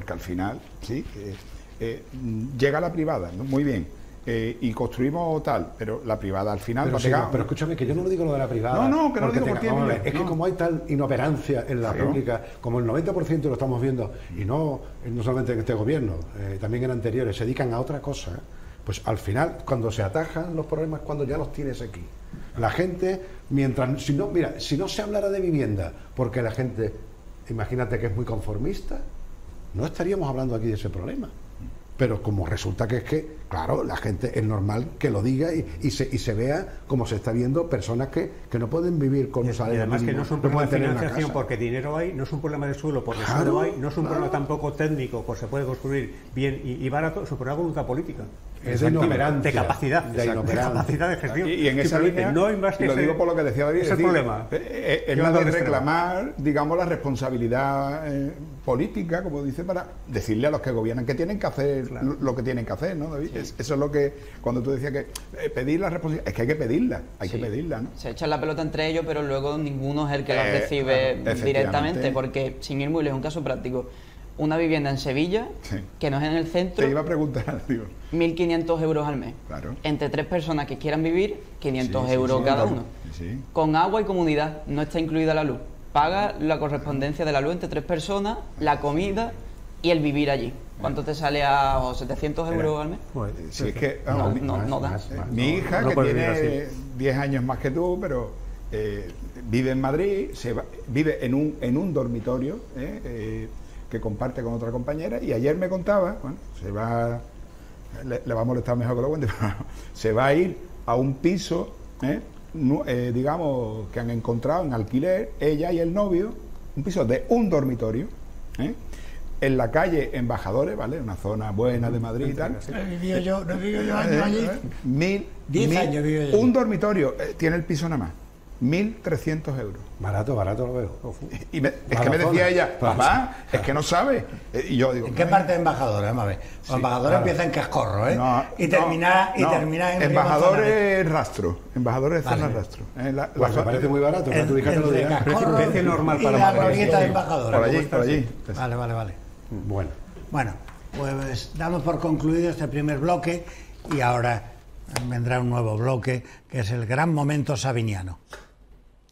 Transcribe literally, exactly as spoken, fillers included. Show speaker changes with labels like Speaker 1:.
Speaker 1: porque al final, sí, eh, eh, llega la privada, ¿no? Muy bien. Eh, y construimos tal, pero la privada al final
Speaker 2: pero,
Speaker 1: va
Speaker 2: sí,
Speaker 1: pegado.
Speaker 2: no, pero escúchame, que yo no lo digo lo de la privada.
Speaker 1: No, no, que no lo digo por ti.
Speaker 2: Es que
Speaker 1: no.
Speaker 2: como hay tal inoperancia en la
Speaker 1: Claro.
Speaker 2: pública, como el noventa por ciento lo estamos viendo, y no, no solamente en este gobierno, eh, también en anteriores, se dedican a otra cosa, pues al final, cuando se atajan los problemas, cuando ya los tienes aquí. La gente, mientras, si no, mira, si no se hablara de vivienda, porque la gente, imagínate que es muy conformista, no estaríamos hablando aquí de ese problema. Pero como resulta que es que, claro, la gente es normal que lo diga y, y, se, y se vea como se está viendo personas que, que no pueden vivir con un salario
Speaker 3: mínimo. Y además que no es un problema de financiación porque dinero hay, no es un problema de suelo porque
Speaker 2: claro,
Speaker 3: suelo hay, no es un
Speaker 2: claro.
Speaker 3: problema tampoco técnico porque se puede construir bien y, y barato, es un problema de voluntad política.
Speaker 2: Es de inoperancia.
Speaker 3: De capacidad,
Speaker 2: de,
Speaker 3: de capacidad de gestión.
Speaker 1: Y, y en esa línea,
Speaker 3: no hay más que
Speaker 1: lo
Speaker 3: ese,
Speaker 1: digo por lo que decía David,
Speaker 3: es
Speaker 1: es
Speaker 3: el
Speaker 1: decir,
Speaker 3: problema.
Speaker 1: Es, es la de reclamar, digamos, la responsabilidad eh, política, como dice, para decirle a los que gobiernan que tienen que hacer claro. lo que tienen que hacer, ¿no, David? Sí. Es, eso es lo que, cuando tú decías que eh, pedir la responsabilidad, es que hay que pedirla, hay sí. que pedirla, ¿no?
Speaker 4: Se echan la pelota entre ellos, pero luego ninguno es el que eh, la recibe claro, directamente, porque sin ir muy lejos, un caso práctico. Una vivienda en Sevilla, sí. que no es en el centro.
Speaker 1: Te iba a preguntar, digo.
Speaker 4: mil quinientos euros al mes.
Speaker 1: Claro.
Speaker 4: Entre tres personas que quieran vivir, quinientos
Speaker 1: sí,
Speaker 4: euros
Speaker 1: sí,
Speaker 4: cada
Speaker 1: sí,
Speaker 4: uno.
Speaker 1: Sí.
Speaker 4: Con agua y comunidad, no está incluida la luz. Paga la correspondencia de la luz entre tres personas, la comida y el vivir allí. ¿Cuánto te sale a oh, setecientos euros al mes?
Speaker 1: Pues, si es que,
Speaker 4: no,
Speaker 1: vamos,
Speaker 4: no, no, no da.
Speaker 1: Más, más, mi hija, no, no que tiene diez años más que tú, pero eh, vive en Madrid, se va, vive en un, en un dormitorio, eh, eh, que comparte con otra compañera, y ayer me contaba, bueno, se va, le, le va a molestar mejor que lo cuente, pero se va a ir a un piso, eh, no, eh, digamos, que han encontrado en alquiler, ella y el novio, un piso de un dormitorio, eh, en la calle Embajadores, ¿vale? Una zona buena de Madrid y tal.
Speaker 5: No he vivido yo, no he vivido yo años allí.
Speaker 1: Eh, mil,
Speaker 5: Diez
Speaker 1: mil,
Speaker 5: años vivido yo.
Speaker 1: Un dormitorio, eh, tiene el piso nada más. mil trescientos euros.
Speaker 2: Barato, barato lo veo.
Speaker 1: Y me, es que me decía ella, papá, es que no sabe. Y yo digo,
Speaker 5: ¿en qué parte de Embajadores? Vamos a ver. Sí, Embajadores claro. empieza en Cascorro, ¿eh? No, y termina, no, y termina en
Speaker 1: Embajadores Rastro. Embajadores de
Speaker 5: vale.
Speaker 1: zona Rastro. Eh, la,
Speaker 2: pues
Speaker 1: la,
Speaker 2: me parece muy barato, que tu hija te lo diga.
Speaker 3: Precio normal para
Speaker 5: y la glorieta de Embajadores.
Speaker 1: Por allí, por allí.
Speaker 5: Vale, vale, vale.
Speaker 2: Bueno.
Speaker 5: Bueno, pues damos por concluido este primer bloque y ahora vendrá un nuevo bloque que es el gran momento sabiniano.